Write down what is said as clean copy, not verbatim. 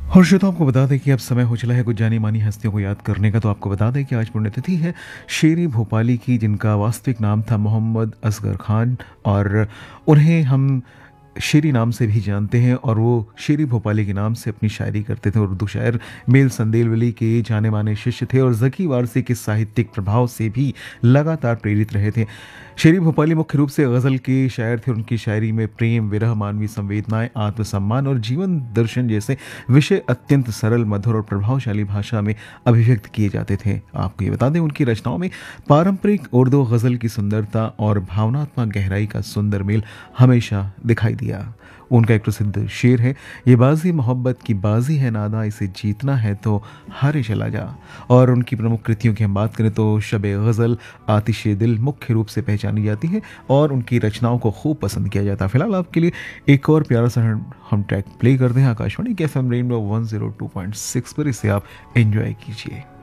और श्रोताओं को बता दें कि अब समय हो चला है कुछ जानी-मानी हस्तियों को याद करने का, तो आपको बता दें कि आज पुण्यतिथि है शेर-ए भोपाली की, जिनका वास्तविक नाम था मोहम्मद असगर खान, और उन्हें हम शेरी नाम से भी जानते हैं, और वो शेर-ए भोपाली के नाम से अपनी शायरी करते थे। उर्दू शायर मीर संदेलवली के जाने-माने शिष्य थे और ज़की वारसी के साहित्यिक प्रभाव से भी लगातार प्रेरित रहे थे। शेर-ए भोपाली मुख्य रूप से गज़ल के शायर थे। उनकी शायरी में प्रेम, विरह, मानवीय संवेदनाएँ, आत्मसम्मान और जीवन दर्शन जैसे विषय अत्यंत सरल, मधुर और प्रभावशाली भाषा में अभिव्यक्त किए जाते थे। आपको ये बता दें, उनकी रचनाओं में पारंपरिक उर्दू गज़ल की सुंदरता और भावनात्मक गहराई का सुंदर मेल हमेशा दिखाई दिया। उनका एक प्रसिद्ध शेर है, ये बाज़ी मोहब्बत की बाज़ी है नादा, इसे जीतना है तो हारे चला जा। और उनकी प्रमुख कृतियों की हम बात करें तो शब-ए ग़ज़ल, आतिश-ए दिल मुख्य रूप से पहचानी जाती है और उनकी रचनाओं को खूब पसंद किया जाता है। फिलहाल आपके लिए एक और प्यारा सा हम ट्रैक प्ले करते हैं आकाशवाणी के एफएम रेनबो 102.6 पर, इसे आप एंजॉय कीजिए।